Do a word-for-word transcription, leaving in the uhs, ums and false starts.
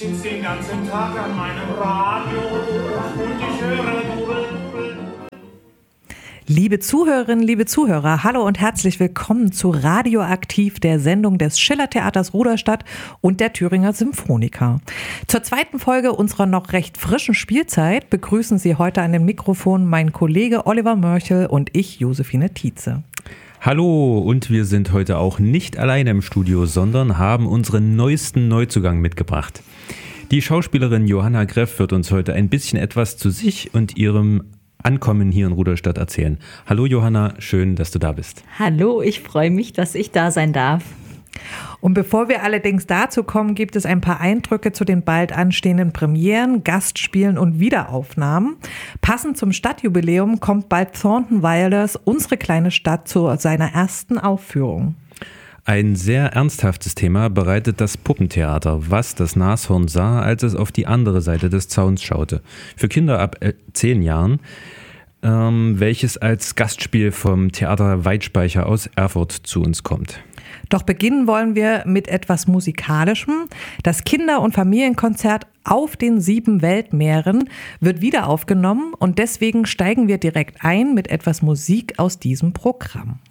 sitz den ganzen Tag an meinem Radio und ich höre Dudel. Liebe Zuhörerinnen, liebe Zuhörer, hallo und herzlich willkommen zu Radioaktiv, der Sendung des Schillertheaters Ruderstadt und der Thüringer Symphoniker. Zur zweiten Folge unserer noch recht frischen Spielzeit begrüßen Sie heute an dem Mikrofon mein Kollege Oliver Mörchel und ich, Josephine Tietze. Hallo, und wir sind heute auch nicht alleine im Studio, sondern haben unseren neuesten Neuzugang mitgebracht. Die Schauspielerin Johanna Greff wird uns heute ein bisschen etwas zu sich und ihrem Ankommen hier in Ruderstadt erzählen. Hallo Johanna, schön, dass du da bist. Hallo, ich freue mich, dass ich da sein darf. Und bevor wir allerdings dazu kommen, gibt es ein paar Eindrücke zu den bald anstehenden Premieren, Gastspielen und Wiederaufnahmen. Passend zum Stadtjubiläum kommt bald Thornton Wilders, unsere kleine Stadt, zu seiner ersten Aufführung. Ein sehr ernsthaftes Thema bereitet das Puppentheater, was das Nashorn sah, als es auf die andere Seite des Zauns schaute. Für Kinder ab zehn Jahren, ähm, welches als Gastspiel vom Theater Weitspeicher aus Erfurt zu uns kommt. Doch beginnen wollen wir mit etwas Musikalischem. Das Kinder- und Familienkonzert Auf den sieben Weltmeeren wird wieder aufgenommen und deswegen steigen wir direkt ein mit etwas Musik aus diesem Programm.